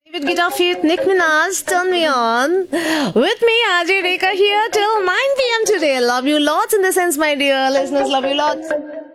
With Guitar Feet, Nick Minaj, Turn Me On. With me, Ajay Rekha here till 9 p.m. today. Love you lots in the sense, my dear listeners. Love you lots.